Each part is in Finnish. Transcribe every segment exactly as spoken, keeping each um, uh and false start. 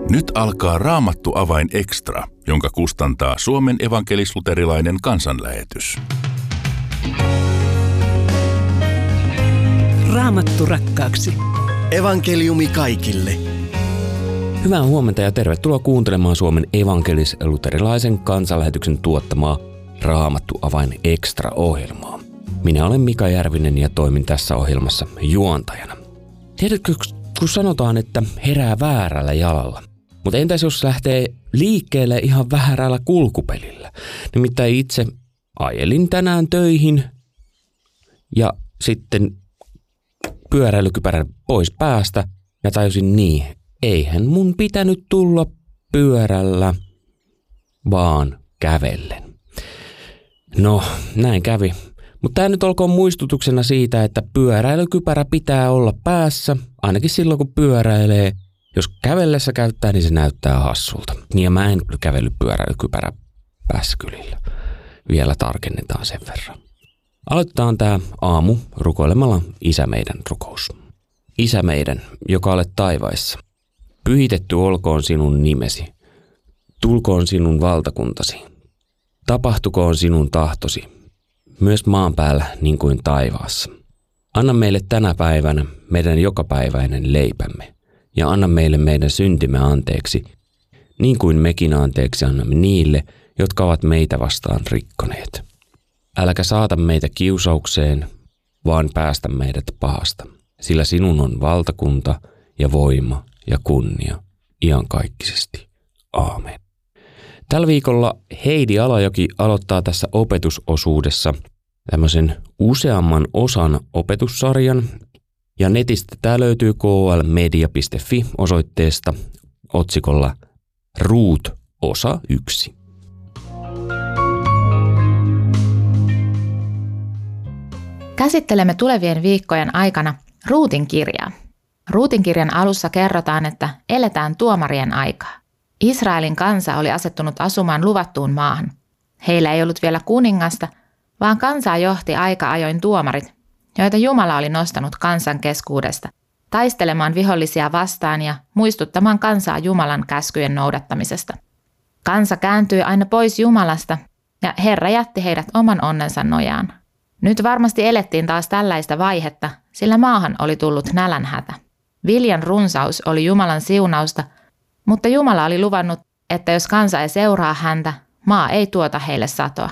Nyt alkaa Raamattu avain extra, jonka kustantaa Suomen evankelis-luterilainen kansanlähetys. Raamattu rakkaaksi. Evankeliumi kaikille. Hyvää huomenta ja tervetuloa kuuntelemaan Suomen evankelis-luterilaisen kansanlähetyksen tuottamaa Raamattu avain extra-ohjelmaa. Minä olen Mika Järvinen ja toimin tässä ohjelmassa juontajana. Tiedätkö, kun sanotaan, että herää väärällä jalalla? Mutta entäs jos lähtee liikkeelle ihan väärällä kulkupelillä? Nimittäin itse ajelin tänään töihin ja sitten pyöräilykypärän pois päästä ja tajusin niin, eihän mun pitänyt tulla pyörällä, vaan kävellen. No, näin kävi. Mutta tämä nyt olkoon muistutuksena siitä, että pyöräilykypärä pitää olla päässä, ainakin silloin kun pyöräilee. Jos kävellessä käyttää, niin se näyttää hassulta. Niin ja mä en kävellyt pyöräilykypärä päässäkylillä. Vielä tarkennetaan sen verran. Aloitetaan tämä aamu rukoilemalla Isä meidän rukous. Isä meidän, joka olet taivaissa. Pyhitetty olkoon sinun nimesi. Tulkoon sinun valtakuntasi. Tapahtukoon sinun tahtosi. Myös maan päällä niin kuin taivaassa. Anna meille tänä päivänä meidän jokapäiväinen leipämme. Ja anna meille meidän syntimme anteeksi, niin kuin mekin anteeksi annamme niille, jotka ovat meitä vastaan rikkoneet. Äläkä saata meitä kiusaukseen, vaan päästä meidät pahasta, sillä sinun on valtakunta ja voima ja kunnia iankaikkisesti. Aamen. Tällä viikolla Heidi Alajoki aloittaa tässä opetusosuudessa tämmöisen useamman osan opetussarjan. Ja netistä tämä löytyy k l media piste f i osoitteesta otsikolla Ruut osa yksi. Käsittelemme tulevien viikkojen aikana Ruutin kirjaa. Ruutin kirjan alussa kerrotaan, että eletään tuomarien aikaa. Israelin kansa oli asettunut asumaan luvattuun maahan. Heillä ei ollut vielä kuningasta, vaan kansaa johti aika ajoin tuomarit, joita Jumala oli nostanut kansan keskuudesta, taistelemaan vihollisia vastaan ja muistuttamaan kansaa Jumalan käskyjen noudattamisesta. Kansa kääntyi aina pois Jumalasta ja Herra jätti heidät oman onnensa nojaan. Nyt varmasti elettiin taas tällaista vaihetta, sillä maahan oli tullut nälänhätä. Viljan runsaus oli Jumalan siunausta, mutta Jumala oli luvannut, että jos kansa ei seuraa häntä, maa ei tuota heille satoa.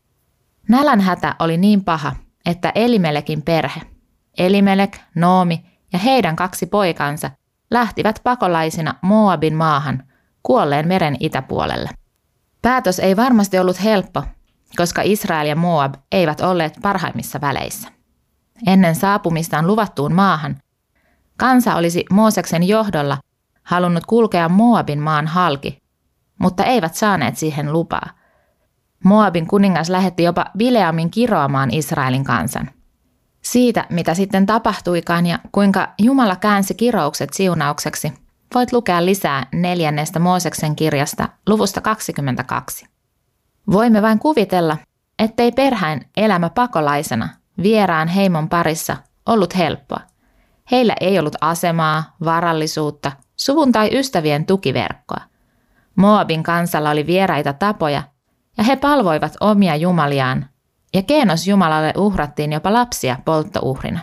Nälänhätä oli niin paha, että Elimelekin perhe, Elimelek, Noomi ja heidän kaksi poikansa lähtivät pakolaisina Moabin maahan, kuolleen meren itäpuolelle. Päätös ei varmasti ollut helppo, koska Israel ja Moab eivät olleet parhaimmissa väleissä. Ennen saapumistaan luvattuun maahan, kansa olisi Mooseksen johdolla halunnut kulkea Moabin maan halki, mutta eivät saaneet siihen lupaa. Moabin kuningas lähetti jopa Bileamin kiroamaan Israelin kansan. Siitä, mitä sitten tapahtuikaan ja kuinka Jumala käänsi kiroukset siunaukseksi, voit lukea lisää neljännestä Mooseksen kirjasta luvusta kaksikymmentäkaksi. Voimme vain kuvitella, ettei perheen elämä pakolaisena vieraan heimon parissa ollut helppoa. Heillä ei ollut asemaa, varallisuutta, suvun tai ystävien tukiverkkoa. Moabin kansalla oli vieraita tapoja, ja he palvoivat omia jumaliaan, ja Keenos Jumalalle uhrattiin jopa lapsia polttouhrina.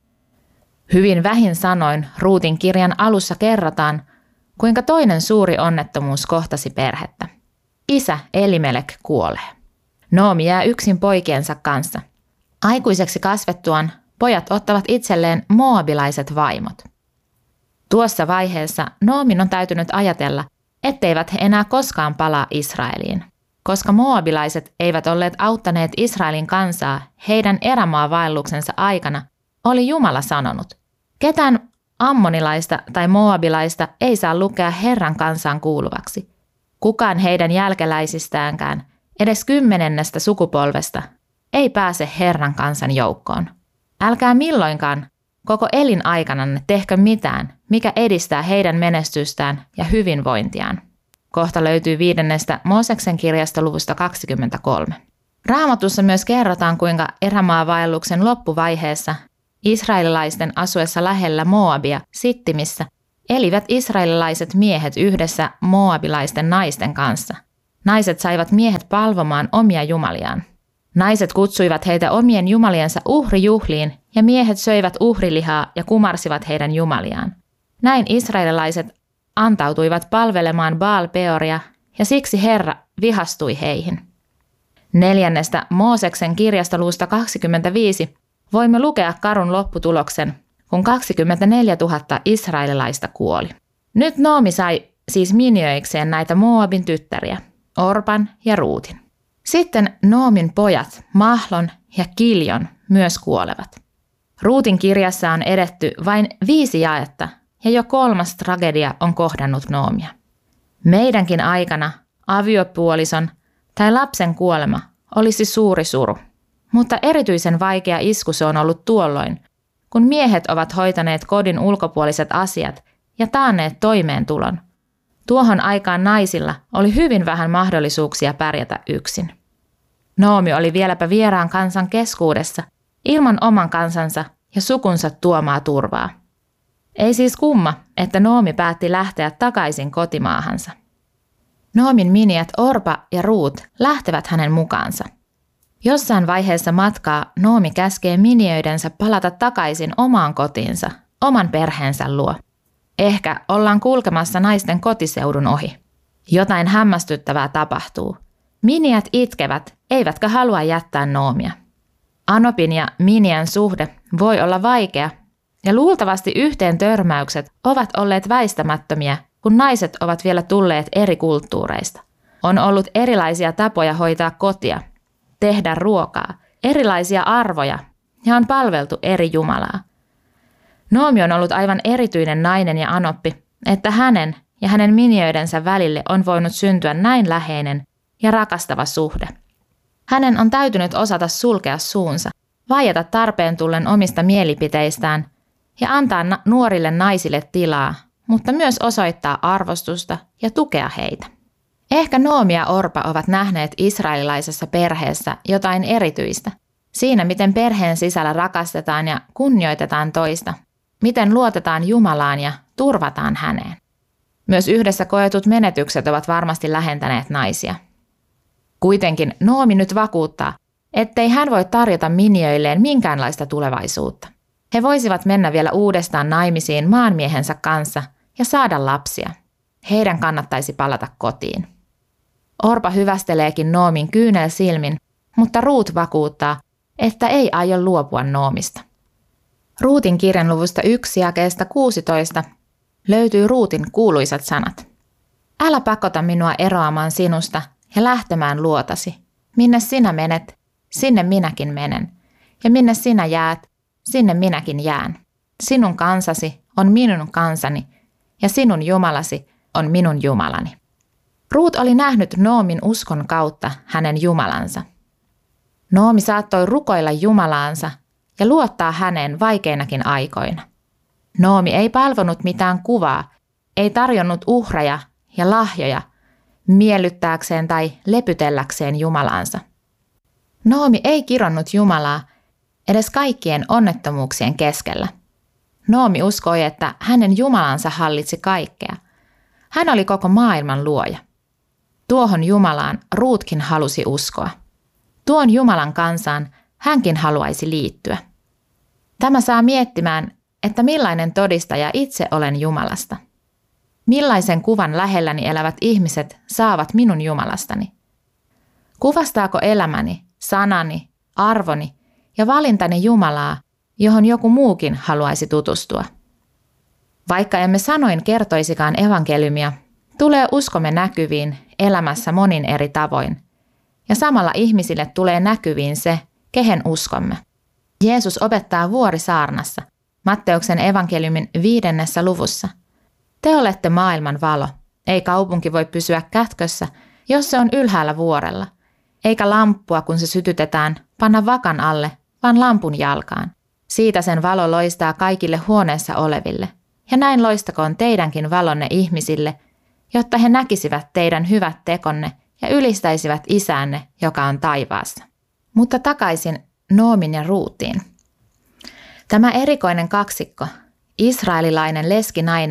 Hyvin vähin sanoin Ruutin kirjan alussa kerrotaan, kuinka toinen suuri onnettomuus kohtasi perhettä. Isä Elimelek kuolee. Noomi jää yksin poikiensa kanssa. Aikuiseksi kasvettuaan pojat ottavat itselleen moabilaiset vaimot. Tuossa vaiheessa Noomin on täytynyt ajatella, etteivät he enää koskaan palaa Israeliin. Koska moabilaiset eivät olleet auttaneet Israelin kansaa heidän erämaavaelluksensa aikana, oli Jumala sanonut, ketään ammonilaista tai moabilaista ei saa lukea Herran kansaan kuuluvaksi. Kukaan heidän jälkeläisistäänkään, edes kymmenennestä sukupolvesta, ei pääse Herran kansan joukkoon. Älkää milloinkaan koko elinaikananne tehkö mitään, mikä edistää heidän menestystään ja hyvinvointiaan. Kohta löytyy viidennestä Mooseksen kirjasta luvusta kaksikymmentäkolme. Raamatussa myös kerrotaan, kuinka erämaavaelluksen loppuvaiheessa israelilaisten asuessa lähellä Moabia Sittimissä elivät israelilaiset miehet yhdessä moabilaisten naisten kanssa. Naiset saivat miehet palvomaan omia jumaliaan. Naiset kutsuivat heitä omien jumaliensa uhrijuhliin ja miehet söivät uhrilihaa ja kumarsivat heidän jumaliaan. Näin israelilaiset antautuivat palvelemaan Baal-peoria ja siksi Herra vihastui heihin. Neljännestä Mooseksen kirjasta luvusta kaksikymmentäviisi voimme lukea karun lopputuloksen, kun kaksikymmentäneljätuhatta israelilaista kuoli. Nyt Noomi sai siis minioikseen näitä Moabin tyttäriä, Orpan ja Ruutin. Sitten Noomin pojat, Mahlon ja Kiljon, myös kuolevat. Ruutin kirjassa on edetty vain viisi jaetta ja jo kolmas tragedia on kohdannut Noomia. Meidänkin aikana aviopuolison tai lapsen kuolema olisi suuri suru, mutta erityisen vaikea isku se on ollut tuolloin, kun miehet ovat hoitaneet kodin ulkopuoliset asiat ja taanneet toimeentulon. Tuohon aikaan naisilla oli hyvin vähän mahdollisuuksia pärjätä yksin. Noomi oli vieläpä vieraan kansan keskuudessa, ilman oman kansansa ja sukunsa tuomaa turvaa. Ei siis kumma, että Noomi päätti lähteä takaisin kotimaahansa. Noomin miniät Orpa ja Ruut lähtevät hänen mukaansa. Jossain vaiheessa matkaa Noomi käskee miniöidensä palata takaisin omaan kotiinsa, oman perheensä luo. Ehkä ollaan kulkemassa naisten kotiseudun ohi. Jotain hämmästyttävää tapahtuu. Miniät itkevät, eivätkä halua jättää Noomia. Anopin ja Minien suhde voi olla vaikea, ja luultavasti yhteen törmäykset ovat olleet väistämättömiä, kun naiset ovat vielä tulleet eri kulttuureista. On ollut erilaisia tapoja hoitaa kotia, tehdä ruokaa, erilaisia arvoja ja on palveltu eri jumalaa. Noomi on ollut aivan erityinen nainen ja Anoppi, että hänen ja hänen miniöidensä välille on voinut syntyä näin läheinen ja rakastava suhde. Hänen on täytynyt osata sulkea suunsa, vaieta tarpeen tullen omista mielipiteistään ja antaa na- nuorille naisille tilaa, mutta myös osoittaa arvostusta ja tukea heitä. Ehkä Noomi ja Orpa ovat nähneet israelilaisessa perheessä jotain erityistä, siinä miten perheen sisällä rakastetaan ja kunnioitetaan toista, miten luotetaan Jumalaan ja turvataan häneen. Myös yhdessä koetut menetykset ovat varmasti lähentäneet naisia. Kuitenkin Noomi nyt vakuuttaa, ettei hän voi tarjota miniöilleen minkäänlaista tulevaisuutta. He voisivat mennä vielä uudestaan naimisiin maanmiehensä kanssa ja saada lapsia. Heidän kannattaisi palata kotiin. Orpa hyvästeleekin Noomin kyynel silmin, mutta Ruut vakuuttaa, että ei aio luopua Noomista. Ruutin kirjan luvusta yksi jakeesta kuusitoista löytyy Ruutin kuuluisat sanat. Älä pakota minua eroamaan sinusta ja lähtemään luotasi. Minne sinä menet, sinne minäkin menen. Ja minne sinä jäät, sinne minäkin jään. Sinun kansasi on minun kansani ja sinun Jumalasi on minun Jumalani. Ruut oli nähnyt Noomin uskon kautta hänen Jumalansa. Noomi saattoi rukoilla Jumalaansa ja luottaa häneen vaikeinakin aikoina. Noomi ei palvonut mitään kuvaa, ei tarjonnut uhreja ja lahjoja miellyttääkseen tai lepytelläkseen Jumalaansa. Noomi ei kironnut Jumalaa edes kaikkien onnettomuuksien keskellä. Noomi uskoi, että hänen Jumalansa hallitsi kaikkea. Hän oli koko maailman luoja. Tuohon Jumalaan Ruutkin halusi uskoa. Tuon Jumalan kansaan hänkin haluaisi liittyä. Tämä saa miettimään, että millainen todistaja itse olen Jumalasta. Millaisen kuvan lähelläni elävät ihmiset saavat minun Jumalastani? Kuvastaako elämäni, sanani, arvoni ja valintani Jumalaa, johon joku muukin haluaisi tutustua? Vaikka emme sanoin kertoisikaan evankeliumia, tulee uskomme näkyviin elämässä monin eri tavoin, ja samalla ihmisille tulee näkyviin se, kehen uskomme. Jeesus opettaa vuorisaarnassa, Matteuksen evankeliumin viidennessä luvussa. Te olette maailman valo. Ei kaupunki voi pysyä kätkössä, jos se on ylhäällä vuorella. Eikä lamppua, kun se sytytetään, panna vakan alle, vaan lampun jalkaan. Siitä sen valo loistaa kaikille huoneessa oleville. Ja näin loistakoon teidänkin valonne ihmisille, jotta he näkisivät teidän hyvät tekonne ja ylistäisivät Isänne, joka on taivaassa. Mutta takaisin Noomin ja Ruutiin. Tämä erikoinen kaksikko, israelilainen leskinainen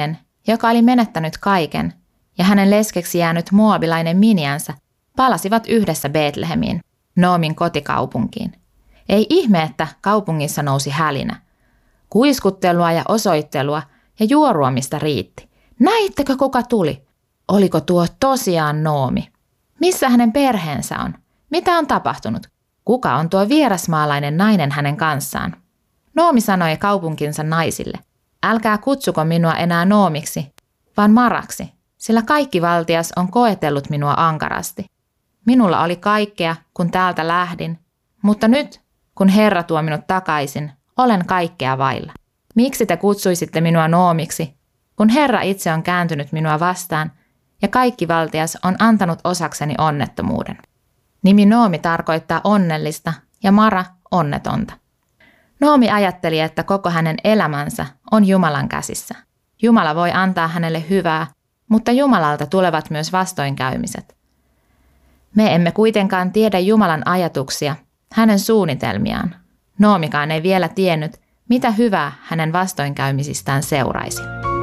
joka oli menettänyt kaiken, ja hänen leskeksi jäänyt moabilainen miniänsä palasivat yhdessä Betlehemiin, Noomin kotikaupunkiin. Ei ihme, että kaupungissa nousi hälinä. Kuiskuttelua ja osoittelua ja juoruamista riitti. Näittekö, kuka tuli? Oliko tuo tosiaan Noomi? Missä hänen perheensä on? Mitä on tapahtunut? Kuka on tuo vierasmaalainen nainen hänen kanssaan? Noomi sanoi kaupunkinsa naisille, älkää kutsuko minua enää Noomiksi, vaan Maraksi, sillä kaikki valtias on koetellut minua ankarasti. Minulla oli kaikkea, kun täältä lähdin, mutta nyt, kun Herra tuo minut takaisin, olen kaikkea vailla. Miksi te kutsuisitte minua Noomiksi, kun Herra itse on kääntynyt minua vastaan ja kaikki valtias on antanut osakseni onnettomuuden? Nimi Noomi tarkoittaa onnellista ja Mara onnetonta. Noomi ajatteli, että koko hänen elämänsä on Jumalan käsissä. Jumala voi antaa hänelle hyvää, mutta Jumalalta tulevat myös vastoinkäymiset. Me emme kuitenkaan tiedä Jumalan ajatuksia, hänen suunnitelmiaan. Noomikaan ei vielä tiennyt, mitä hyvää hänen vastoinkäymisistään seuraisi.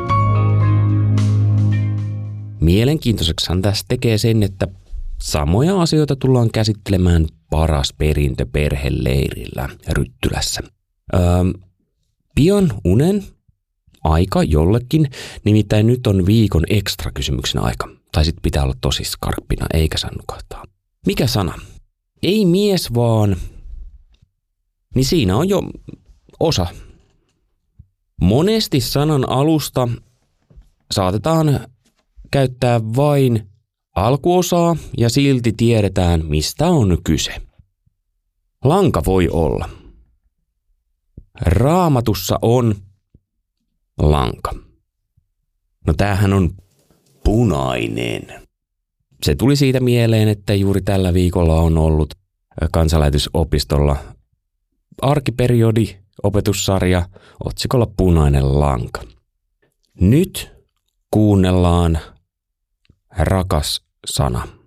Mielenkiintoiseksihan tässä tekee sen, että samoja asioita tullaan käsittelemään Paras perintö perheleirillä Ryttylässä. Öö, pian unen aika jollekin, nimittäin nyt on viikon ekstra kysymyksen aika. Tai sit pitää olla tosi skarppina, eikä saa nukahtaa. Mikä sana? Ei mies vaan, niin siinä on jo osa. Monesti sanan alusta saatetaan käyttää vain alkuosaa ja silti tiedetään, mistä on kyse. Lanka voi olla. Raamatussa on lanka. No tämähän on punainen. Se tuli siitä mieleen, että juuri tällä viikolla on ollut kansanlähetysopistolla arkiperiodi, opetussarja otsikolla Punainen lanka. Nyt kuunnellaan rakas sana.